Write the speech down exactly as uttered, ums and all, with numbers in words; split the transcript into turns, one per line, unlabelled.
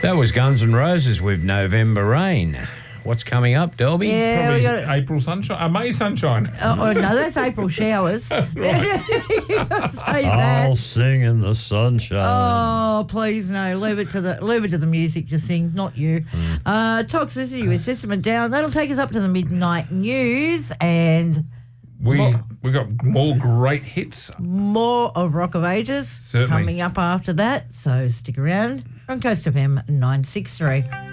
That was Guns N' Roses with November Rain. What's coming up, Delby?
Yeah,
Probably
we got,
April sunshine, uh, May sunshine.
oh, oh, no, that's April showers. Say that.
I'll sing in the sunshine.
Oh, please no! Leave it to the leave it to the music to sing, not you.
Mm.
Uh, toxicity with System Down. That'll take us up to the midnight news and
We
More-
we got more great hits.
more of Rock of Ages
Certainly.
coming up after that. So stick around on Coast F M nine six three.